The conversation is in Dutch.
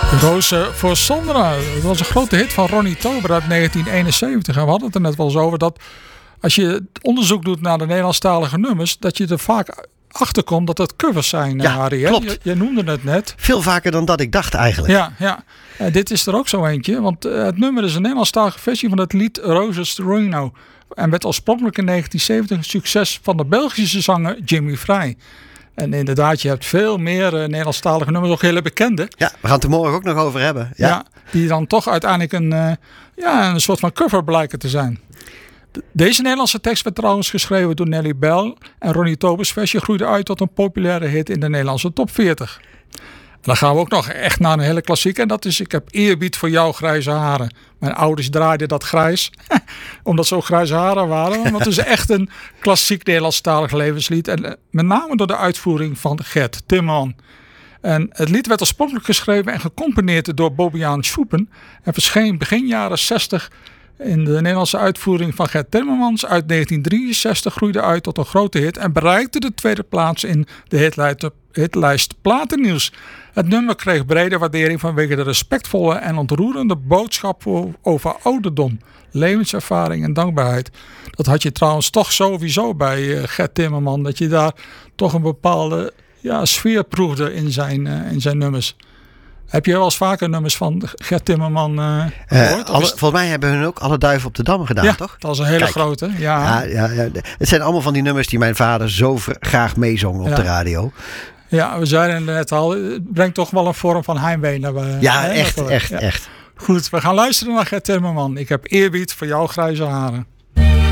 Roze voor Sandra. Dat was een grote hit van Ronnie Tober uit 1971. En we hadden het er net wel eens over dat als je onderzoek doet naar de Nederlandstalige nummers, dat je er vaak achterkomt dat het covers zijn, Ja, Harry. klopt. Je noemde het net. Veel vaker dan dat ik dacht eigenlijk. Ja. Dit is er ook zo eentje. Want het nummer is een Nederlandstalige versie van het lied Roses to Reno. En werd oorspronkelijk in 1970 een succes van de Belgische zanger Jimmy Frey. En inderdaad, je hebt veel meer Nederlandstalige nummers, ook hele bekende. Ja, we gaan het er morgen ook nog over hebben. Ja. Die dan toch uiteindelijk een soort van cover blijken te zijn. Deze Nederlandse tekst werd trouwens geschreven door Nelly Bell. En Ronnie Tobers versie groeide uit tot een populaire hit in de Nederlandse top 40. En dan gaan we ook nog echt naar een hele klassieke. En dat is Ik heb eerbied voor jouw grijze haren. Mijn ouders draaiden dat grijs. Omdat ze ook grijze haren waren. Want het is echt een klassiek Nederlandstalig levenslied. En met name door de uitvoering van Gert Timmerman. En het lied werd oorspronkelijk geschreven en gecomponeerd door Bobbejaan Schoepen. En verscheen begin jaren 60 in de Nederlandse uitvoering van Gert Timmermans. Uit 1963 groeide uit tot een grote hit. En bereikte de tweede plaats in de hitlijst Platennieuws. Het nummer kreeg brede waardering vanwege de respectvolle en ontroerende boodschap over ouderdom, levenservaring en dankbaarheid. Dat had je trouwens toch sowieso bij Gert Timmerman. Dat je daar toch een bepaalde sfeer proefde in zijn nummers. Heb je wel eens vaker nummers van Gert Timmerman gehoord? Volgens mij hebben hun ook Alle Duiven op de Dam gedaan, toch? Dat was een hele grote. Ja. Het zijn allemaal van die nummers die mijn vader zo graag meezong op de radio. Ja, we zeiden net al, het brengt toch wel een vorm van heimwee naar. Echt. Goed, we gaan luisteren naar Gert Timmerman. Ik heb eerbied voor jouw grijze haren.